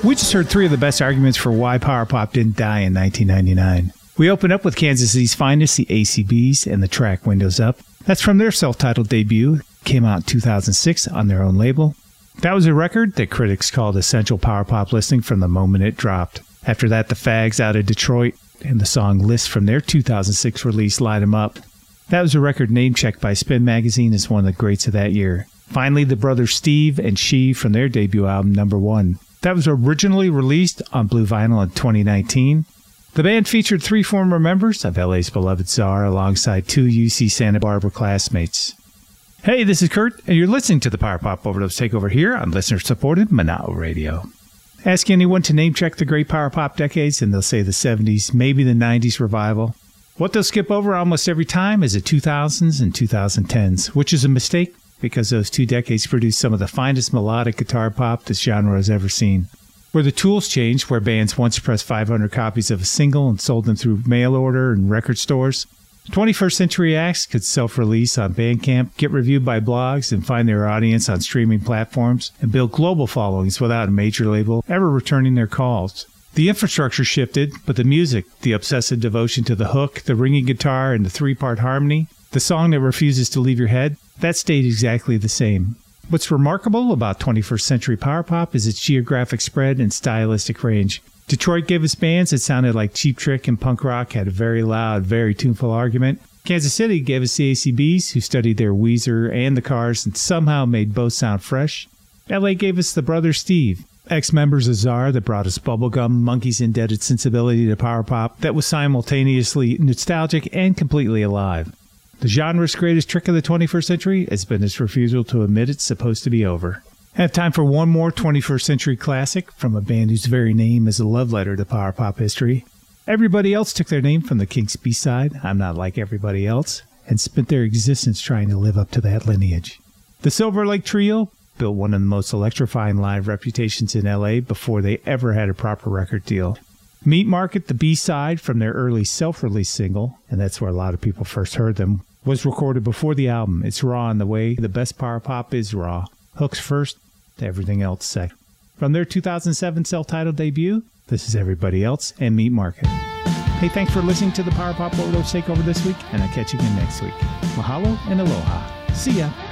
We just heard three of the best arguments for why power pop didn't die in 1999. We opened up with Kansas City's finest, the ACBs, and the track Windows Up. That's from their self-titled debut. Came out in 2006 on their own label. That was a record that critics called essential power pop listening from the moment it dropped. After that, the Fags out of Detroit and the song List from their 2006 release Light 'Em Up. That was a record name-checked by Spin Magazine as one of the greats of that year. Finally, the brothers Steve and She from their debut album Number One. That was originally released on blue vinyl in 2019. The band featured three former members of LA's beloved Czar alongside two UC Santa Barbara classmates. Hey, this is Kurt, and you're listening to the Power Pop Overdose Takeover here on listener-supported Manao Radio. Ask anyone to name-check the great power pop decades, and they'll say the 70s, maybe the 90s revival. What they'll skip over almost every time is the 2000s and 2010s, which is a mistake because those two decades produced some of the finest melodic guitar pop this genre has ever seen. Where the tools changed, where bands once pressed 500 copies of a single and sold them through mail order and record stores, 21st century acts could self-release on Bandcamp, get reviewed by blogs, and find their audience on streaming platforms, and build global followings without a major label ever returning their calls. The infrastructure shifted, but the music, the obsessive devotion to the hook, the ringing guitar, and the three-part harmony, the song that refuses to leave your head, that stayed exactly the same. What's remarkable about 21st century power pop is its geographic spread and stylistic range. Detroit gave us bands that sounded like Cheap Trick, and punk rock had a very loud, very tuneful argument. Kansas City gave us the ACBs, who studied their Weezer and the Cars and somehow made both sound fresh. LA gave us the brothers Steve, ex-members of Czar that brought us bubblegum, Monkees' indebted sensibility to power pop that was simultaneously nostalgic and completely alive. The genre's greatest trick of the 21st century has been its refusal to admit it's supposed to be over. I have time for one more 21st century classic from a band whose very name is a love letter to power pop history. Everybody else took their name from the Kinks' B-side, I'm Not Like Everybody Else, and spent their existence trying to live up to that lineage. The Silver Lake Trio built one of the most electrifying live reputations in LA before they ever had a proper record deal. Meat Market, the B-side from their early self-release single, and that's where a lot of people first heard them, was recorded before the album. It's raw in the way the best power pop is raw. Hooks first, everything else second. From their 2007 self-titled debut, this is Everybody Else and Meat Market. Hey, thanks for listening to the Power Pop Overdose Takeover this week, and I'll catch you again next week. Mahalo and aloha. See ya.